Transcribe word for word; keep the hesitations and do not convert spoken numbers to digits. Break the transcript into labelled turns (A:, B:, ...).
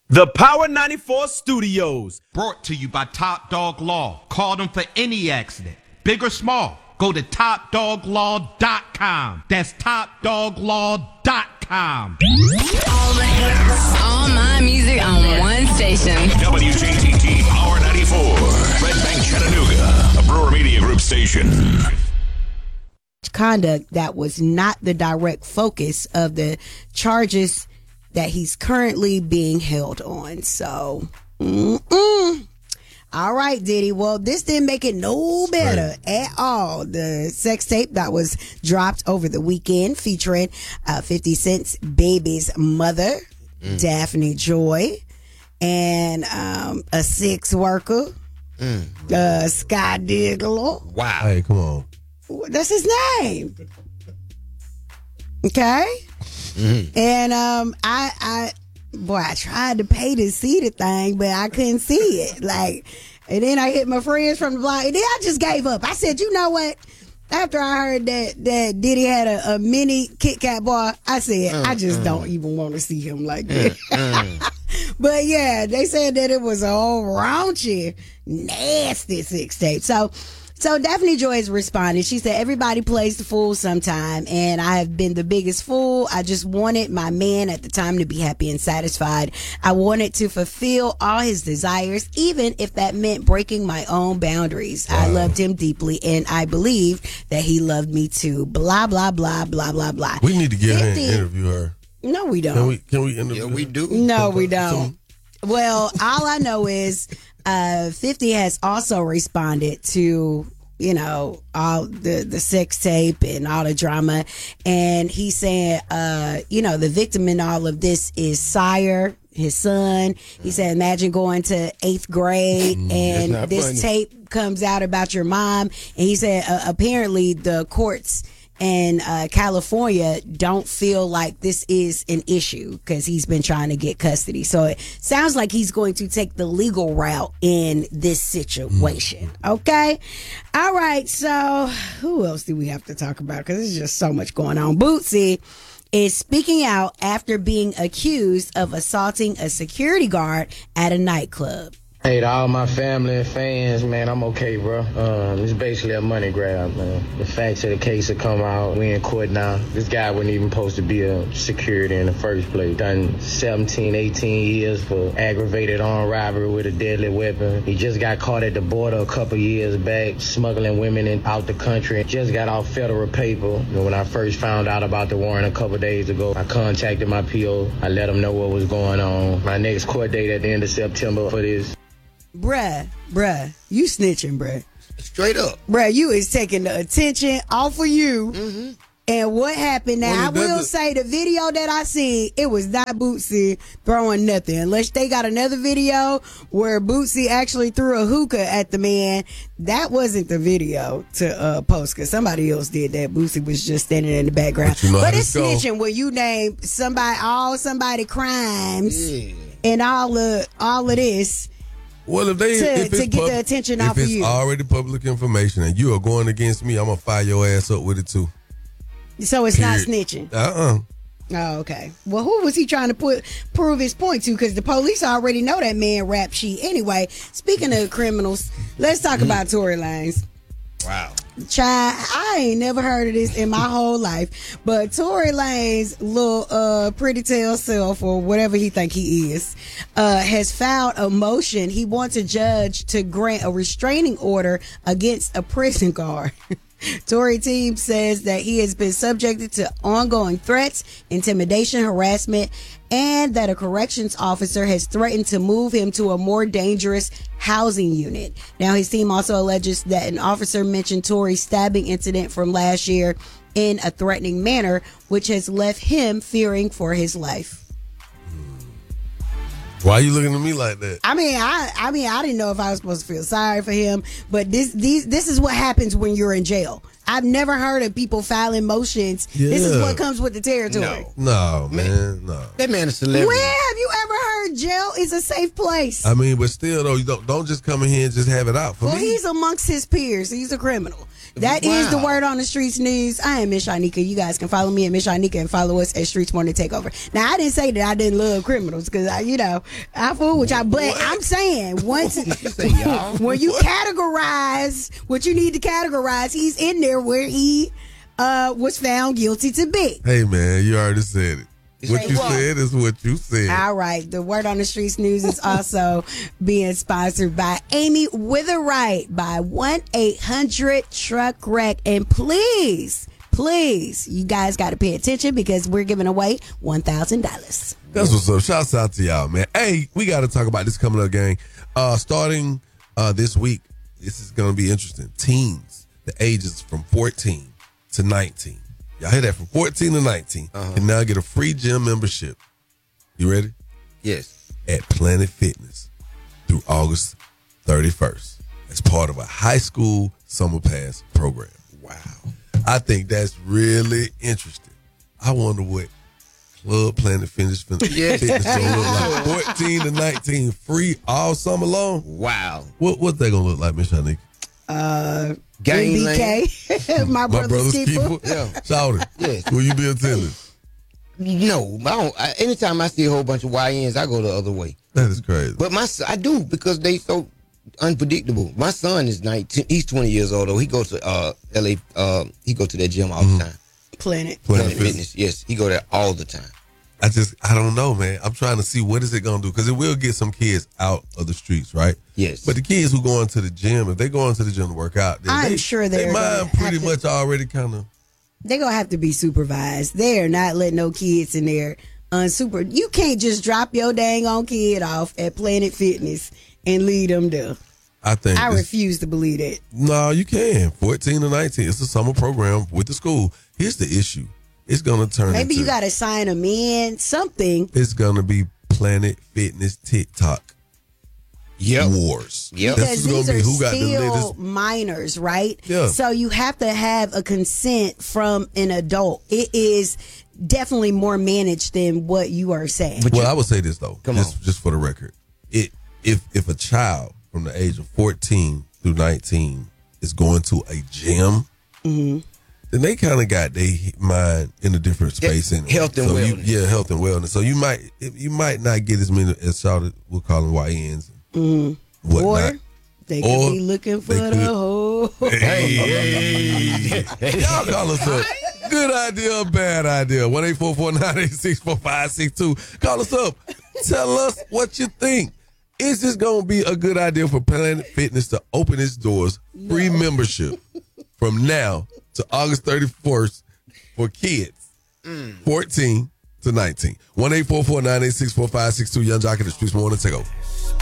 A: The Power ninety-four Studios.
B: Brought to you by Top Dog Law. Call them for any accident, big or small. Go to top dog law dot com. That's top dog law dot com.
C: All the hits, all my music on one station.
D: W J T T Power ninety-four. Red Bank, Chattanooga. A Brewer Media Group station.
E: Conduct that was not the direct focus of the charges that he's currently being held on. So, mm-mm. All right, Diddy. Well, this didn't make it no better right. at all. The sex tape that was dropped over the weekend featuring uh, fifty Cent's baby's mother, mm. Daphne Joy, and um, a sex worker, mm. uh, Sky Diggler.
F: Wow. Hey, come on.
E: That's his name. Okay? Mm-hmm. And um, I, I, boy, I tried to pay to see the thing, but I couldn't see it. Like, and then I hit my friends from the block, and then I just gave up. I said, you know what? After I heard that that Diddy had a, a mini Kit Kat bar, I said, mm, I just mm. don't even want to see him like that. Mm, mm. But yeah, they said that it was a whole raunchy, nasty sex tape. So, So Daphne Joy has responded. She said, everybody plays the fool sometime, and I have been the biggest fool. I just wanted my man at the time to be happy and satisfied. I wanted to fulfill all his desires, even if that meant breaking my own boundaries. Wow. I loved him deeply, and I believe that he loved me too. Blah, blah, blah, blah, blah, blah.
F: We need to get her and interview her.
E: No, we don't.
F: Can we, can we interview
G: Yeah, we do.
E: No, we don't. Well, all I know is uh, fifty has also responded to, you know, all the, the sex tape and all the drama. And he's saying, uh, you know, the victim in all of this is Sire, his son. He said, imagine going to eighth grade and this funny. tape comes out about your mom. And he said, uh, apparently the courts in uh, California don't feel like this is an issue because he's been trying to get custody. So it sounds like he's going to take the legal route in this situation. Okay? All right. So who else do we have to talk about? Because there's just so much going on. Bootsy is speaking out after being accused of assaulting a security guard at a nightclub.
H: Hey, to all my family and fans, man, I'm okay, bro. Um, it's basically a money grab, man. The facts of the case have come out. We in court now. This guy wasn't even supposed to be a security in the first place. Done seventeen, eighteen years for aggravated armed robbery with a deadly weapon. He just got caught at the border a couple years back, smuggling women in, out the country. Just got off federal paper. And when I first found out about the warrant a couple days ago, I contacted my P O. I let him know what was going on. My next court date at the end of September for this.
E: Bruh, bruh, you snitching, bruh.
G: Straight up.
E: Bruh, you is taking the attention off of you. Mm-hmm. And what happened now, I will say the video that I seen, it was not Bootsy throwing nothing. Unless they got another video where Bootsy actually threw a hookah at the man. That wasn't the video to uh, post because somebody else did that. Bootsy was just standing in the background. But, you know but it's snitching when you name somebody, all somebody crimes yeah. and all of, all of this.
F: Well, if they
E: to,
F: if
E: to get
F: pub-
E: the attention
F: if
E: off of you,
F: if it's already public information and you are going against me, I'm gonna fire your ass up with it too.
E: So it's
F: Period.
E: not snitching.
F: Uh uh-uh. uh.
E: Oh, okay. Well, who was he trying to put prove his point to? Because the police already know that man rap sheet. Anyway, speaking of criminals, let's talk mm. about Tory Lanez.
G: Wow.
E: Child, I ain't never heard of this in my whole life. But Tory Lanez, little uh, pretty tail self, or whatever he think he is, uh, has filed a motion. He wants a judge to grant a restraining order against a prison guard. Tory team says that he has been subjected to ongoing threats, intimidation, harassment, and that a corrections officer has threatened to move him to a more dangerous housing unit. Now, his team also alleges that an officer mentioned Tory's stabbing incident from last year in a threatening manner, which has left him fearing for his life.
F: Why are you looking at me like that?
E: I mean, I I mean, I didn't know if I was supposed to feel sorry for him, but this these this is what happens when you're in jail. I've never heard of people filing motions. Yeah. This is what comes with the territory.
F: No, no man, no.
G: That man is a celebrity.
E: Where have you ever heard jail is a safe place?
F: I mean, but still, though, you don't, don't just come in here and just have it out for
E: well,
F: me.
E: Well, he's amongst his peers. He's a criminal. That is
G: Wow.
E: the word on the streets news. I am Miss Shanika. You guys can follow me at Miss Shanika and follow us at Streets Morning Takeover. Now, I didn't say that I didn't love criminals because, I, you know, I fool with y'all. But I'm saying once
G: say y'all?
E: when you categorize what you need to categorize, he's in there where he uh, was found guilty to be.
F: Hey, man, you already said it. What
E: Say
F: you
E: what?
F: said is what you said.
E: All right. The Word on the Streets news is also being sponsored by Amy Witherite by one eight hundred truck wreck. And please, please, you guys got to pay attention because we're giving away one thousand dollars.
F: That's what's up. Shouts out to y'all, man. Hey, we got to talk about this coming up, gang. Uh, starting uh, this week, this is going to be interesting. Teens, the ages from fourteen to nineteen. Y'all hear that? From fourteen to nineteen,
G: Uh-huh.
F: can now get a free gym membership. You ready?
G: Yes.
F: At Planet Fitness through August thirty-first as part of a high school summer pass program.
G: Wow.
F: I think that's really interesting. I wonder what Club Planet Fitness,
G: Yes.
F: Fitness gonna look like. fourteen to nineteen, free all summer long.
G: Wow.
F: What what they gonna look like, Miss Shanika?
E: Uh,
G: Gang
E: M B K, my
F: My
E: brother's,
F: brother's
E: keeper.
F: keeper.
G: Yeah.
F: Shout it.
G: Yes.
F: Will you be attending?
G: No, I don't. I, anytime I see a whole bunch of Y Ns, I go the other way.
F: That is crazy.
G: But my son- I do because they so unpredictable. My son is nineteen. He's twenty years old. Though he goes to uh, L A. Uh, he goes to that gym all the time.
E: Planet.
F: Planet
G: Planet
F: Fitness.
G: Fitness. Yes, he go there all the time.
F: I just, I don't know, man. I'm trying to see what is it going to do because it will get some kids out of the streets, right?
G: Yes.
F: But the kids who go into the gym, if they go into the gym to work out, then
E: I'm
F: they,
E: sure
F: they
E: they're gonna
F: mind pretty
E: have to-
F: much already kind of.
E: They're going to have to be supervised. They're not letting no kids in there unsuper. You can't just drop your dang on kid off at Planet Fitness and lead them there.
F: I think.
E: I
F: it's-
E: refuse to believe that.
F: No, you can. fourteen to nineteen. It's a summer program with the school. Here's the issue. It's going to turn
E: Maybe
F: into,
E: you got to sign them in, something.
F: it's going to be Planet Fitness TikTok
G: Yep.
F: wars.
G: Yep.
F: This
E: Because
F: is going
E: these
F: to be
E: are
F: who got the
E: still
F: latest.
E: minors, right?
F: Yeah.
E: So you have to have a consent from an adult. It is definitely more managed than what you are saying.
F: Well, I would say this, though,
G: Come
F: just,
G: on.
F: just for the record. It if if a child from the age of fourteen through nineteen is going to a gym,
E: Mm-hmm.
F: then they kind of got their mind in a different space.
G: Yeah,
F: anyway.
G: health and
F: so you-
G: wellness.
F: yeah, health and wellness. So you might you might not get as many as shouted, we'll call them Y Ns. and
E: or
F: whatnot.
E: they could
F: Or
E: be looking for
F: they
E: the
F: could-
E: whole.
F: Hey, hey. Y'all call us up. Good idea or bad idea? one eight four four nine eight six four five six two. Call us up. Tell us what you think. Is this going to be a good idea for Planet Fitness to open its doors, free membership from now to August thirty-first for kids fourteen to nineteen? one eight four four nine eight six four five six two. Young Jock in the Streets Morning Takeover.